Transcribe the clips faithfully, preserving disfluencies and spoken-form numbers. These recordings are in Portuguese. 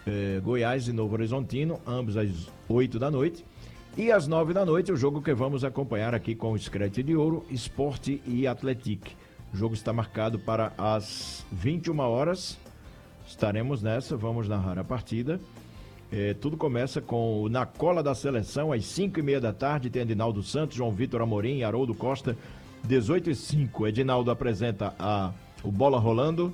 eh, Goiás e Novo Horizontino, ambos às oito da noite. E às nove da noite, o jogo que vamos acompanhar aqui com o Screte de Ouro, Sport e Atlético. O jogo está marcado para as vinte e uma horas. Estaremos nessa, vamos narrar a partida. É, tudo começa com o Na Cola da Seleção, às cinco e meia da tarde. Tem Edinaldo Santos, João Vitor Amorim e Haroldo Costa, dezoito e cinco. Edinaldo apresenta a, o Bola Rolando,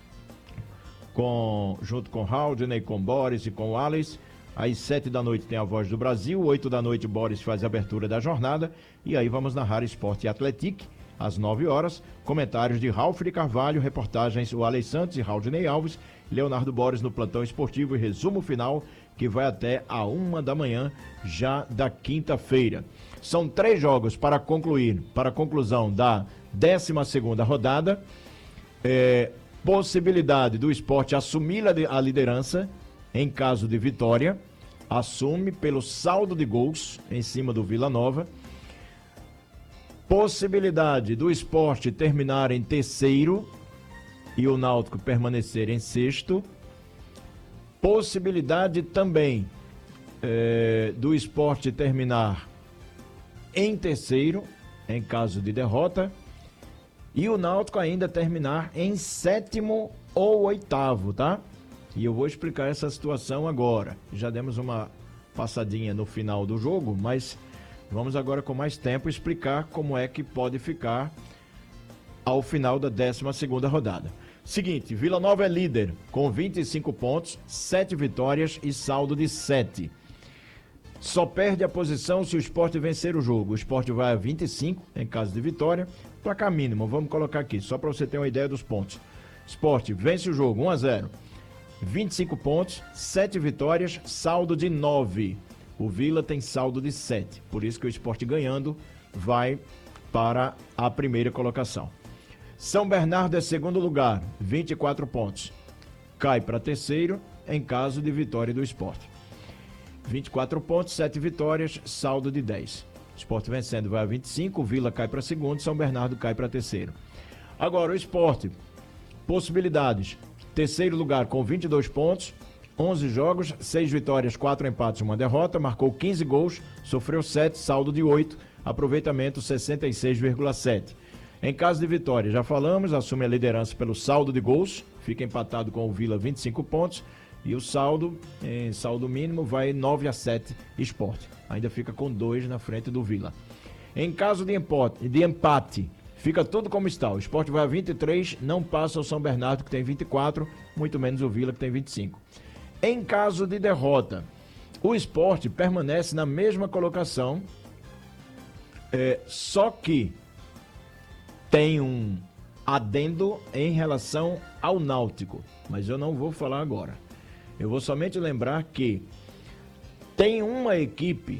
com, junto com Haldney, com Boris e com Alice. Às sete da noite tem a Voz do Brasil, oito da noite Boris faz a abertura da jornada. E aí vamos narrar Esporte e Atlético, às nove horas. Comentários de Ralf de Carvalho, reportagens o Alex Santos e Haldney Alves. Leonardo Boris no plantão esportivo e resumo final, que vai até a uma da manhã, já da quinta-feira. São três jogos para concluir, para a conclusão da décima segunda rodada. É, possibilidade do Sport assumir a liderança em caso de vitória. Assume pelo saldo de gols em cima do Vila Nova. Possibilidade do Sport terminar em terceiro e o Náutico permanecer em sexto. Possibilidade também é, do Sport terminar em terceiro, em caso de derrota, e o Náutico ainda terminar em sétimo ou oitavo, tá? E eu vou explicar essa situação agora. Já demos uma passadinha no final do jogo, mas vamos agora com mais tempo explicar como é que pode ficar ao final da décima segunda rodada. Seguinte, Vila Nova é líder com vinte e cinco pontos, sete vitórias e saldo de sete. Só perde a posição se o Sport vencer o jogo. O Sport vai a vinte e cinco em caso de vitória. Placar mínimo, vamos colocar aqui, só para você ter uma ideia dos pontos. Sport vence o jogo, um a zero. vinte e cinco pontos, sete vitórias, saldo de nove. O Vila tem saldo de sete. Por isso que o Sport ganhando vai para a primeira colocação. São Bernardo é segundo lugar, vinte e quatro pontos. Cai para terceiro em caso de vitória do Sport. vinte e quatro pontos, sete vitórias, saldo de dez. Sport vencendo vai a vinte e cinco, o Vila cai para segundo, São Bernardo cai para terceiro. Agora o Sport, possibilidades. Terceiro lugar com vinte e dois pontos, onze jogos, seis vitórias, quatro empates e uma derrota, marcou quinze gols, sofreu sete, saldo de oito, aproveitamento sessenta e seis vírgula sete. Em caso de vitória, já falamos, assume a liderança pelo saldo de gols, fica empatado com o Vila, vinte e cinco pontos, e o saldo, em saldo mínimo, vai nove a sete Sport. Ainda fica com dois na frente do Vila. Em caso de empate, de empate, fica tudo como está. O Sport vai a vinte e três, não passa o São Bernardo, que tem vinte e quatro, muito menos o Vila, que tem vinte e cinco. Em caso de derrota, o Sport permanece na mesma colocação, é, só que tem um adendo em relação ao Náutico, mas eu não vou falar agora. Eu vou somente lembrar que tem uma equipe...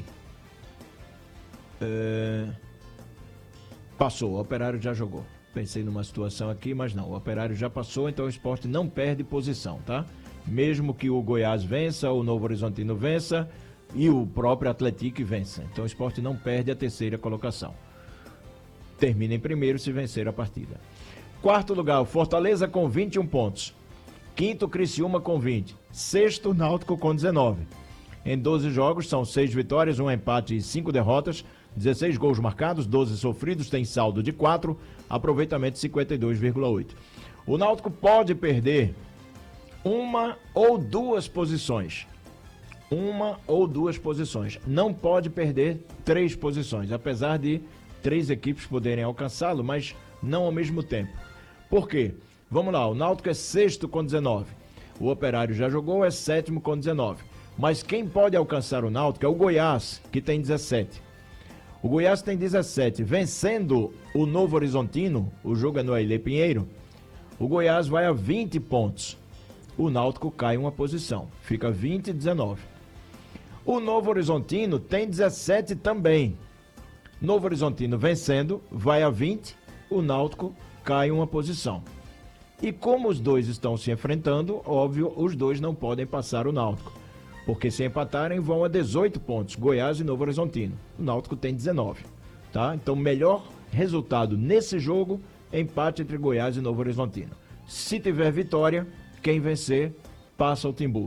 É, passou, o Operário já jogou. Pensei numa situação aqui, mas não. O Operário já passou, então o Sport não perde posição, tá? Mesmo que o Goiás vença, o Novo Horizontino vença e o próprio Atlético vença. Então o Sport não perde a terceira colocação. Termina em primeiro se vencer a partida. Quarto lugar, o Fortaleza com vinte e um pontos. Quinto, Criciúma com vinte. Sexto, Náutico com dezenove. Em doze jogos, são seis vitórias, um empate e cinco derrotas. dezesseis gols marcados, doze sofridos, tem saldo de quatro, aproveitamento cinquenta e dois vírgula oito. O Náutico pode perder uma ou duas posições. Uma ou duas posições. Não pode perder três posições, apesar de três equipes poderem alcançá-lo, mas não ao mesmo tempo. Por quê? Vamos lá, o Náutico é sexto com dezenove. O Operário já jogou, é sétimo com dezenove. Mas quem pode alcançar o Náutico é o Goiás, que tem dezessete. O Goiás tem dezessete. Vencendo o Novo Horizontino, o jogo é no Ailê Pinheiro, o Goiás vai a vinte pontos. O Náutico cai uma posição, fica vinte e dezenove. O Novo Horizontino tem dezessete também. Novo Horizontino vencendo, vai a vinte, o Náutico cai uma posição. E como os dois estão se enfrentando, óbvio, os dois não podem passar o Náutico. Porque se empatarem vão a dezoito pontos, Goiás e Novo Horizontino. O Náutico tem dezenove, tá? Então, melhor resultado nesse jogo, empate entre Goiás e Novo Horizontino. Se tiver vitória, quem vencer passa o Timbu.